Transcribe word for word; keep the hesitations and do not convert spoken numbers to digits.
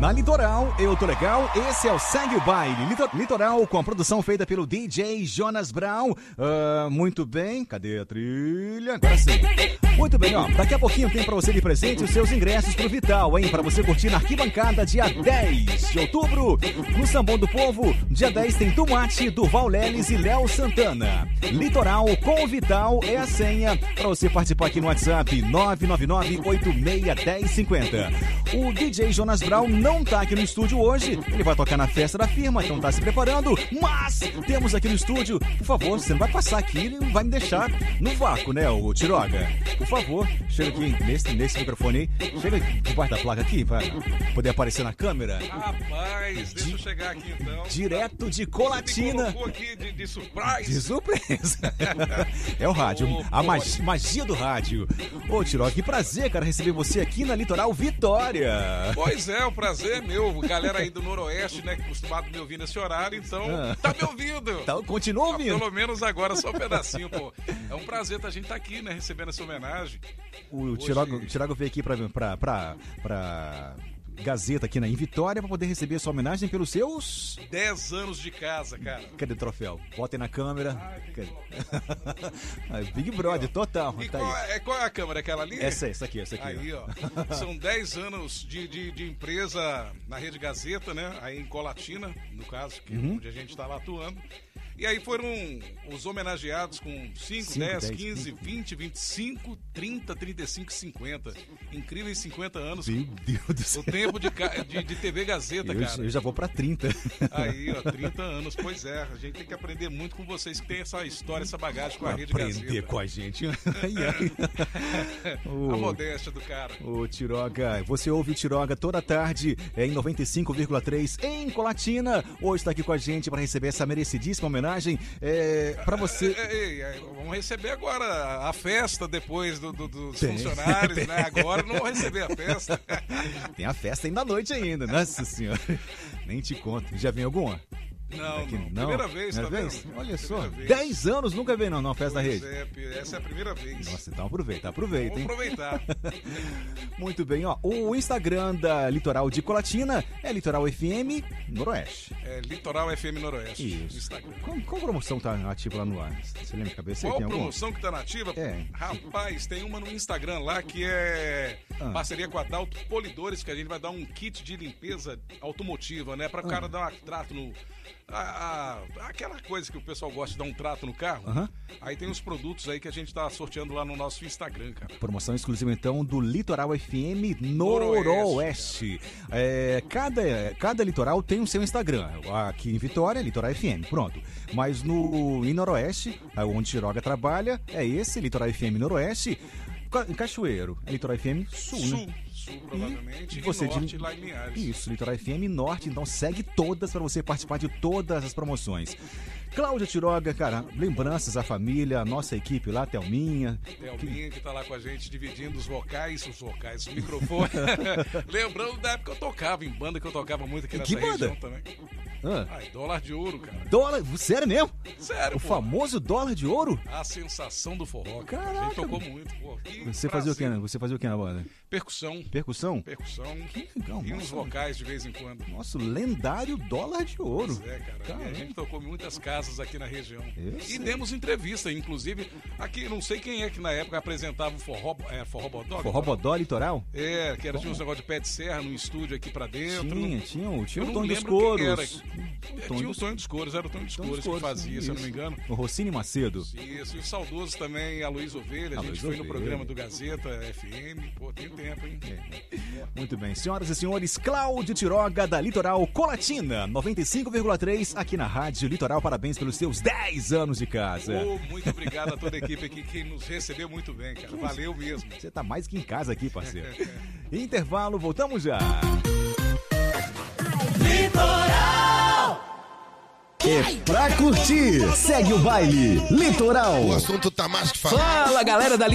Na Litoral, eu tô legal, esse é o Segue o Baile. Litoral com a produção feita pelo D J Jonas Brown. Uh, muito bem, cadê a trilha? Agora sim. Muito bem, ó, daqui a pouquinho tem pra você de presente os seus ingressos pro Vital, hein? Pra você curtir na arquibancada dia dez de outubro. No Sambão do Povo, dia dez tem Tomate, Durval Leles e Léo Santana. Litoral com o Vital é a senha pra você participar aqui no WhatsApp nove nove nove oito seis um zero cinco zero. O D J Jonas Brown não tá aqui no estúdio hoje, ele vai tocar na festa da firma, então tá se preparando, mas temos aqui no estúdio, por favor, você não vai passar aqui, ele vai me deixar no vácuo, né, o Tiroga? Por favor, chega aqui nesse, nesse microfone aí, chega debaixo da placa aqui, pra poder aparecer na câmera. Rapaz, deixa eu chegar aqui então. Direto de Colatina. Você me colocou aqui de, de surpresa. De surpresa. É o rádio, Oh, a magia, magia do rádio. Ô, Tiroga, que prazer, cara, receber você aqui na Litoral Vitória. Pois é, o prazer é meu. Galera aí do Noroeste, né, que acostumado a me ouvir nesse horário, então Ah. tá me ouvindo. Então, continua Ah, ouvindo. pelo menos agora, só um pedacinho, pô. É um prazer a gente estar aqui, né, recebendo essa homenagem. O Hoje- Tiroga, o Tiroga veio aqui pra, pra, pra, pra Gazeta aqui na em Vitória pra poder receber sua homenagem pelos seus... Dez anos de casa, cara. Cadê o troféu? Botem na câmera. Ai, que Cadê? Ah, Big Brother, total. E Tá qual, aí. é, qual é a câmera? Aquela ali? Essa, essa aqui, essa aqui. Aí, ó. São dez anos de, de, de empresa na Rede Gazeta, né? Aí em Colatina, no caso, que é Uhum. onde a gente está lá atuando. E aí foram os homenageados com cinco, Cinco, dez, dez, quinze, vinte, vinte e cinco, trinta, trinta e cinco, cinquenta. Incríveis cinquenta anos. Meu Deus do céu. O tempo de, ca- de, de T V Gazeta, Eu, cara. eu já vou pra trinta. Aí, ó, trinta anos. Pois é, a gente tem que aprender muito com vocês que tem essa história, essa bagagem com a Rede Aprender Gazeta. com a gente. Ai, ai. A Ô, modéstia do cara. Ô, Tiroga, você ouve o Tiroga toda tarde é, em noventa e cinco vírgula três em Colatina. Hoje está aqui com a gente para receber essa merecidíssima homenagem. É, para você. Ei, ei, vamos receber agora a festa depois do, do- dos Tem. funcionários, né? Agora não vou receber a festa. Tem a festa ainda à noite ainda, nossa senhora. Nem te conto. Já vem alguma? Não, Aqui, não. Primeira vez, tá Primeira vendo? vez? Olha só, Primeira vez. dez anos nunca veio não, não, festa da Pois rede. é, Pi, essa é a primeira vez. Nossa, então aproveita, aproveita, Vamos hein? aproveitar. Muito bem, ó. O Instagram da Litoral de Colatina é Litoral F M Noroeste. É Litoral F M Noroeste. no Isso. Instagram. Qual, qual promoção tá ativa lá no ar? Você lembra de cabeça? Qual Tem alguma? promoção que tá nativa? É. Rapaz, tem uma no Instagram lá que é Ah. parceria com a Dalto Polidores, que a gente vai dar um kit de limpeza automotiva, né? Pra o cara dar um trato no... a- a- aquela coisa que o pessoal gosta de dar um trato no carro. Aham. Aí tem uns produtos aí que a gente tá sorteando lá no nosso Instagram, cara. Promoção exclusiva, então, do Litoral F M Noroeste, Noroeste. É, cada, cada litoral tem o seu Instagram. Aqui em Vitória, Litoral F M, pronto. Mas no, em Noroeste, onde Tiroga trabalha, é esse, Litoral F M Noroeste. Ca- Em Cachoeiro, é Litoral F M Sul, Sul, né? sul provavelmente, e, você de- norte lá em Linhares. Isso, Litoral F M Norte, então segue todas para você participar de todas as promoções. Cláudia Tiroga, cara, lembranças à família, a nossa equipe lá, Thelminha. Thelminha que tá lá com a gente dividindo os vocais, os vocais, o microfone. Lembrando da época que eu tocava, em banda que eu tocava muito aqui Em nessa que banda? região também. Ah, Ai, dólar de ouro, cara. dólar, sério mesmo? Sério, O pô. famoso dólar de ouro? A sensação do forró. cara. A Caraca, gente tocou muito, pô. Que Você fazia o que, prazer. né? Você fazia o que na banda? Percussão. Percussão? Percussão. legal, E uns nossa. vocais de vez em quando. Nosso lendário dólar de ouro. Pois é, cara. E Caramba. a gente tocou em muitas casas aqui na região. Eu E sei. demos entrevista, inclusive, aqui, não sei quem é que na época apresentava o forró, é, forró bodó. Forró Bodó Litoral? É, que era, tinha uns negócios de pé de serra no estúdio aqui pra dentro. Tinha, tinha, o- tinha Eu o não Tom dos lembro quem Couros. era. O É, Tom tinha o dos- Tonho dos Couros, era o Tonho dos Tom dos Couros que Couros, fazia, se eu não me isso. engano. O Rossini Macedo. Isso, e o saudoso também, a Luiz Ovelha, a, A gente Luiz foi no Ovelha. programa do Gazeta F M, pô, tem tempo, hein? Muito bem, senhoras e senhores, Cláudio Tiroga da Litoral Colatina, noventa e cinco vírgula três aqui na Rádio Litoral. Parabéns pelos seus dez anos de casa. Ô, muito obrigado a toda a equipe aqui que nos recebeu muito bem, cara. Valeu mesmo. Você tá mais que em casa aqui, parceiro. Intervalo, voltamos já. É pra curtir. Segue o baile. Litoral. O assunto tá mais que falado. Fala, galera da